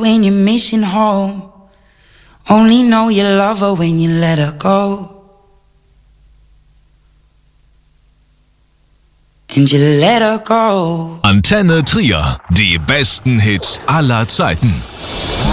when you're missing home. Only know you love her when you let her go. And you let her go. Antenne Trier, die besten Hits aller Zeiten.